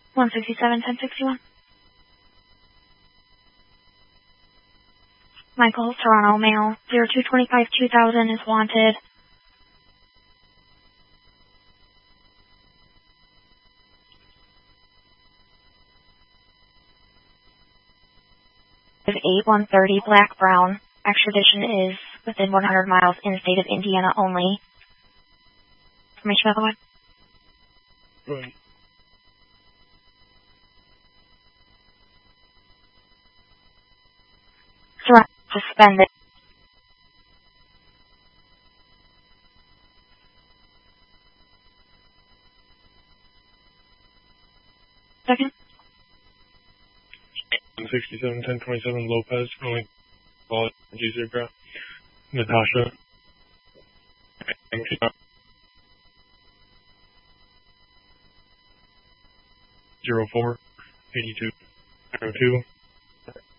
167, 1061. Michael, Toronto, male, 0225 2000 is wanted. Is 8130 Black Brown. Extradition is within 100 miles in the state of Indiana only. Information otherwise? Right. Suspended. Second. 167, 1027 Lopez, rolling ball G0. Natasha. 04 82 02